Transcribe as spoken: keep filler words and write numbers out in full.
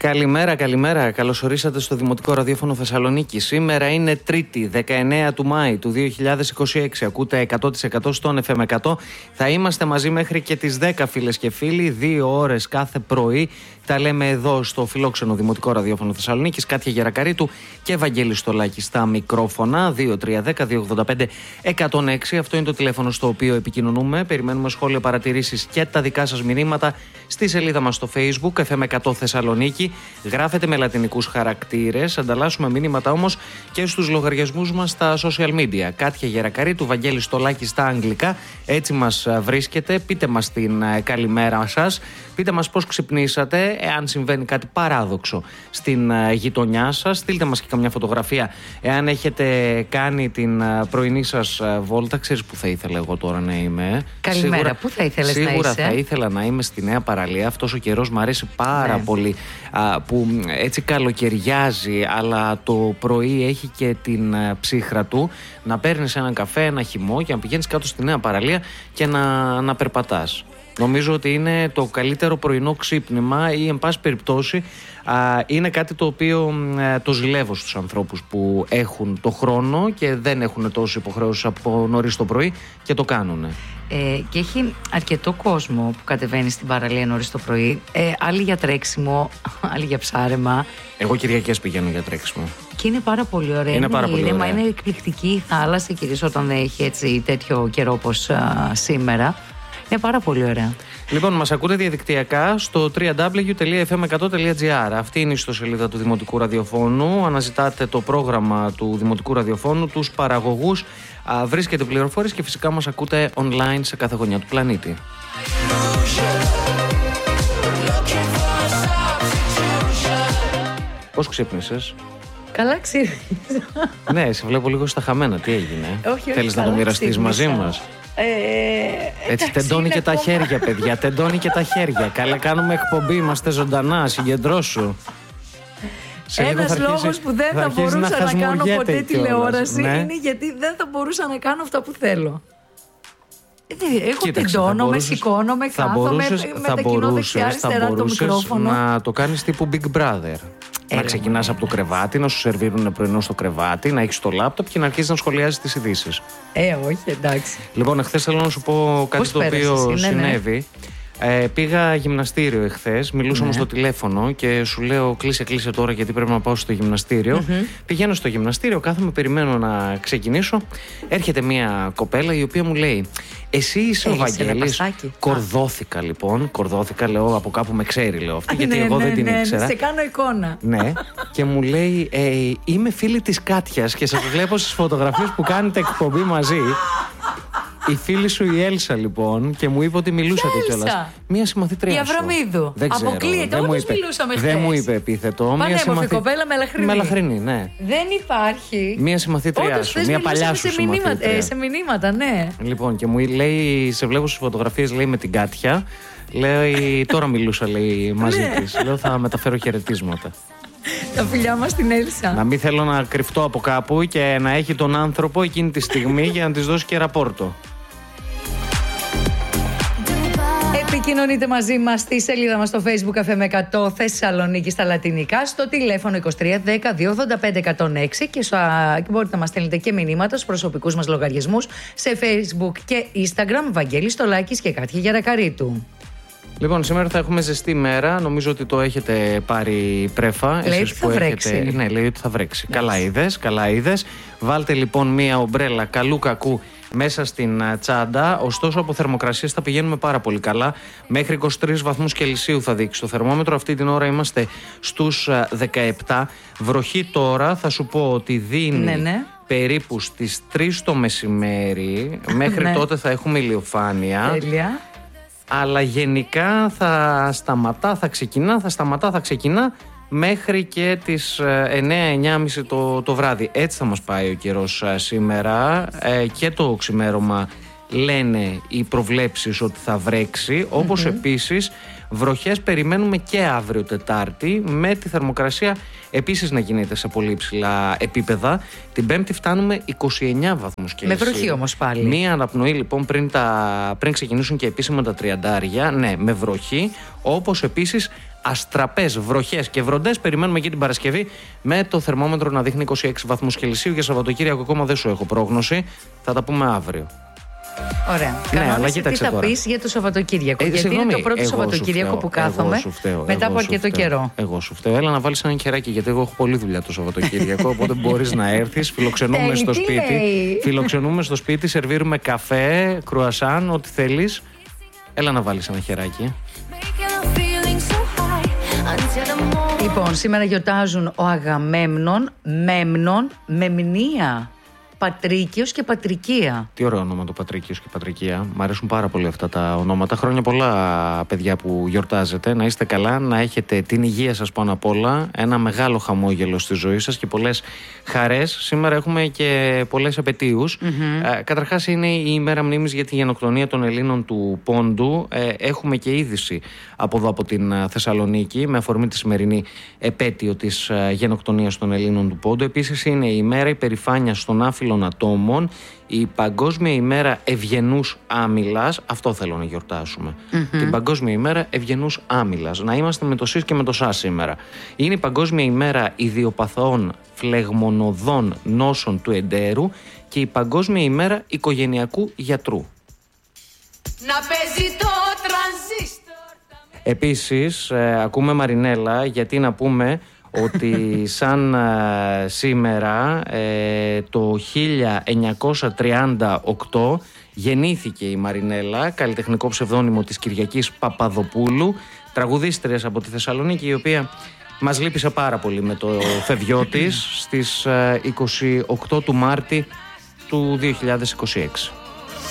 Καλημέρα, καλημέρα. Καλώς ορίσατε στο Δημοτικό Ραδιόφωνο Θεσσαλονίκη. Σήμερα είναι Τρίτη, δεκαεννέα του Μάη του δύο χιλιάδες είκοσι έξι. Ακούτε εκατό τοις εκατό στον εφ εμ εκατό. Θα είμαστε μαζί μέχρι και τις δέκα, φίλες και φίλοι. Δύο ώρες κάθε πρωί. Τα λέμε εδώ στο φιλόξενο Δημοτικό Ραδιόφωνο Θεσσαλονίκης. Κάτια Γερακαρίτου και Βαγγέλης Στολάκης στα μικρόφωνα. δύο τρία ένα μηδέν δύο ογδόντα πέντε εκατόν έξι. Αυτό είναι το τηλέφωνο στο οποίο επικοινωνούμε. Περιμένουμε σχόλια, παρατηρήσεις και τα δικά σας μηνύματα στη σελίδα μας στο Facebook εφ εμ εκατό Θεσσαλονίκη. Γράφετε με λατινικούς χαρακτήρες. Ανταλλάσσουμε μηνύματα όμως και στους λογαριασμούς μας στα social media. Κάτια Γερακαρίτου, Βαγγέλης Στολάκης στα αγγλικά. Έτσι μας βρίσκετε. Πείτε μας την καλημέρα σας. Πείτε μας πώς ξυπνήσατε, εάν συμβαίνει κάτι παράδοξο στην γειτονιά σας. Στείλτε μας και καμιά φωτογραφία εάν έχετε κάνει την πρωινή σας βόλτα. Ξέρεις που θα ήθελα εγώ τώρα να είμαι? Καλημέρα, σίγουρα, πού θα ήθελες σίγουρα να είσαι? Σίγουρα θα ήθελα να είμαι στη Νέα Παραλία. Αυτός ο καιρός μου αρέσει πάρα ναι. πολύ, α, που έτσι καλοκαιριάζει, αλλά το πρωί έχει και την ψύχρα του. Να παίρνεις έναν καφέ, ένα χυμό και να πηγαίνεις κάτω στη Νέα Παραλία και να, να περπατάς. Νομίζω ότι είναι το καλύτερο πρωινό ξύπνημα ή εν πάση περιπτώσει α, είναι κάτι το οποίο α, το ζηλεύω στους ανθρώπους που έχουν το χρόνο και δεν έχουν τόσο υποχρεώσεις από νωρίς το πρωί και το κάνουν. Ε, και έχει αρκετό κόσμο που κατεβαίνει στην παραλία νωρίς το πρωί. Ε, άλλοι για τρέξιμο, άλλοι για ψάρεμα. Εγώ Κυριακές πηγαίνω για τρέξιμο. Και είναι πάρα πολύ ωραία. Είναι, πάρα πολύ ωραία. Είναι εκπληκτική η θάλασσα, κυρίως όταν δεν έχει έτσι τέτοιο καιρό όπως α, σήμερα. Είναι πάρα πολύ ωραία. Λοιπόν, μας ακούτε διαδικτυακά στο double-u double-u double-u τελεία εφ εμ εκατό τελεία τζι άρ. Αυτή είναι η ιστοσελίδα του Δημοτικού Ραδιοφώνου. Αναζητάτε το πρόγραμμα του Δημοτικού Ραδιοφώνου, τους παραγωγούς, α, βρίσκετε πληροφορίες και φυσικά μας ακούτε online σε κάθε γωνιά του πλανήτη. Πώς ξύπνησες? Καλά ξύπνησα. Ναι, σε βλέπω λίγο στα χαμένα. Τι έγινε? Όχι, όχι, θέλεις να το μοιραστείς μαζί μας? Ε, Έτσι, εντάξει, τεντώνει και τα ακόμα... χέρια, παιδιά. Τεντώνει και τα χέρια. Καλά, κάνουμε εκπομπή. Είμαστε ζωντανά. Συγκεντρώσου. Ένας λόγος που δεν θα, θα μπορούσα να, να κάνω ποτέ τηλεόραση ναι. είναι γιατί δεν θα μπορούσα να κάνω αυτά που θέλω. Εγώ Κοίταξε, τεντώνομαι, σηκώνομαι, κάθομαι, μετακινώ δεξιά-αριστερά το μικρόφωνο. Να το κάνεις τύπου Big Brother. Έλα. Να ξεκινάς από το κρεβάτι, να σου σερβίρουν πρωινό στο κρεβάτι, να έχεις το λάπτοπ και να αρχίσεις να σχολιάζεις τις ειδήσεις. Ε, όχι, εντάξει. Λοιπόν, εχθές θέλω να σου πω κάτι Πώς το οποίο ναι, συνέβη. Ναι. Ε, πήγα γυμναστήριο εχθές, μιλούσαμε ναι. στο τηλέφωνο και σου λέω κλείσε κλείσε τώρα γιατί πρέπει να πάω στο γυμναστήριο. Mm-hmm. Πηγαίνω στο γυμναστήριο, κάθομαι, περιμένω να ξεκινήσω. Έρχεται μια κοπέλα η οποία μου λέει εσύ είσαι ο Βαγγέλης? Κορδώθηκα λοιπόν, κορδώθηκα, λέω από κάπου με ξέρει, λέω αυτή, γιατί ναι, εγώ ναι, δεν την ναι, ήξερα. Σε κάνω εικόνα. Ναι, και μου λέει ε, είμαι φίλη της Κάτιας και σας βλέπω στις φωτογραφίες που κάνετε εκπομπή μαζί. Η φίλη σου η Έλσα λοιπόν και μου είπε ότι μιλούσατε κιόλας. Μία συμμαθήτρια. Η Αβραμίδου. Δεν ξέρω. Αποκλείεται, όντως μιλούσαμε χθες. Δεν μου είπε επίθετο. Πανέμορφη συμμαθή... κοπέλα μελαχρινή. Μελαχρινή, ναι. Δεν υπάρχει. Μία συμμαθήτριά σου. Μία παλιά σου σε μηνύματα, ε, σε μηνύματα, ναι. Λοιπόν, και μου λέει, σε βλέπω στις φωτογραφίες, λέει με την Κάτια. Λέει, τώρα μιλούσα, λέει μαζί της. Λέω, θα μεταφέρω χαιρετίσματα. Τα φιλιά μας στην Έλσα. Να μην θέλω να κρυφτώ από κάπου και να έχει τον άνθρωπο εκείνη τη στιγμή για να της δώσει και ραπόρτο. Επικοινωνείτε μαζί μας στη σελίδα μας στο Facebook εφ εμ εκατό Θεσσαλονίκη στα λατινικά, στο τηλέφωνο είκοσι τρία δέκα δύο ογδόντα πέντε εκατόν έξι και, στο, και μπορείτε να μας στέλνετε και μηνύματα στους προσωπικούς μας λογαριασμούς σε Facebook και Instagram, Βαγγέλης Στολάκης και Κάτια Γερακαρίτου. Λοιπόν, σήμερα θα έχουμε ζεστή μέρα. Νομίζω ότι το έχετε πάρει πρέφα. Λέει ότι θα βρέξει. Έχετε... Ναι, λέει ότι θα βρέξει. Yes. Καλά είδες, καλά είδες. Βάλτε λοιπόν μία ομπρέλα καλού κακού μέσα στην τσάντα. Ωστόσο, από θερμοκρασίες θα πηγαίνουμε πάρα πολύ καλά. Μέχρι είκοσι τρεις βαθμούς Κελσίου θα δείξει το θερμόμετρο. Αυτή την ώρα είμαστε στους δεκαεπτά. Βροχή τώρα, θα σου πω ότι δίνει ναι, ναι. περίπου στις τρεις το μεσημέρι. Μέχρι ναι. τότε θα έχουμε ηλιοφάνεια. Τέλεια. Αλλά γενικά θα σταματά, θα ξεκινά, θα σταματά, θα ξεκινά μέχρι και τις εννέα εννέα και μισή το, το βράδυ. Έτσι θα μας πάει ο καιρός σήμερα ε, και το ξημέρωμα λένε οι προβλέψεις ότι θα βρέξει, όπως mm-hmm. επίσης βροχές περιμένουμε και αύριο Τετάρτη, με τη θερμοκρασία επίσης να γίνεται σε πολύ υψηλά επίπεδα. Την Πέμπτη φτάνουμε είκοσι εννέα βαθμούς Κελσίου. Με βροχή όμως πάλι. Μία αναπνοή λοιπόν πριν, τα, πριν ξεκινήσουν και επίσημα τα τριαντάρια, ναι, με βροχή, όπως επίσης αστραπές, βροχές και βροντές περιμένουμε και την Παρασκευή, με το θερμόμετρο να δείχνει είκοσι έξι βαθμούς Κελσίου. Για Σαββατοκύριακο ακόμα δεν σου έχω πρόγνωση. Θα τα πούμε αύριο. Ωραία. Ναι, Κανόνισε τι θα πεις για το Σαββατοκύριακο. Ε, γιατί συγγνώμη, είναι το πρώτο Σαββατοκύριακο φταίω, που κάθομαι φταίω, μετά από αρκετό φταίω, καιρό. Εγώ σου φταίω. Έλα να βάλεις ένα χεράκι, γιατί εγώ έχω πολλή δουλειά το Σαββατοκύριακο. Οπότε μπορείς να έρθεις. Φιλοξενούμε στο σπίτι. Φιλοξενούμε στο σπίτι, σερβίρουμε καφέ, κρουασάν, ό,τι θέλεις. Έλα να βάλεις ένα χεράκι. Λοιπόν, σήμερα γιορτάζουν ο Αγαμέμνων, Μέμνων, Μεμνία, Πατρίκιος και Πατρικία. Τι ωραίο όνομα το Πατρίκιος και Πατρικία. Μ' αρέσουν πάρα πολύ αυτά τα ονόματα. Χρόνια πολλά, παιδιά που γιορτάζετε. Να είστε καλά, να έχετε την υγεία σας πάνω απ' όλα. Ένα μεγάλο χαμόγελο στη ζωή σας και πολλές χαρές. Σήμερα έχουμε και πολλές επετείους. Mm-hmm. Ε, καταρχάς, είναι η ημέρα μνήμης για τη γενοκτονία των Ελλήνων του Πόντου. Ε, έχουμε και είδηση από εδώ από την Θεσσαλονίκη, με αφορμή τη σημερινή επέτειο της γενοκτονίας των Ελλήνων του Πόντου. Επίσης, είναι η ημέρα υπερηφάνειας των άφυλων ατόμων, η Παγκόσμια ημέρα ευγενούς άμυλας. Αυτό θέλω να γιορτάσουμε. Mm-hmm. Την Παγκόσμια ημέρα ευγενούς άμυλας. Να είμαστε με το ΣΥΣ και με το ΣΑ σήμερα. Είναι η Παγκόσμια ημέρα ιδιοπαθών φλεγμονωδών νόσων του εντέρου και η Παγκόσμια ημέρα οικογενειακού γιατρού. Να παίζει το τρανζίστορ. Επίσης, ε, ακούμε Μαρινέλα, γιατί να πούμε ότι σαν ε, σήμερα ε, το χίλια εννιακόσια τριάντα οκτώ γεννήθηκε η Μαρινέλα, καλλιτεχνικό ψευδόνυμο της Κυριακής Παπαδοπούλου, τραγουδίστρια από τη Θεσσαλονίκη, η οποία μας λύπησε πάρα πολύ με το φευγιό της στις ε, είκοσι οκτώ του Μάρτη του δύο χιλιάδες είκοσι έξι.